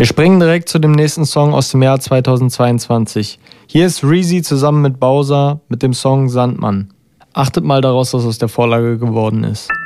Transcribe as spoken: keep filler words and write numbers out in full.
Wir springen direkt zu dem nächsten Song aus dem Jahr zweitausendzweiundzwanzig. Hier ist Reezy zusammen mit Bowser mit dem Song Sandmann. Achtet mal daraus, was aus der Vorlage geworden ist.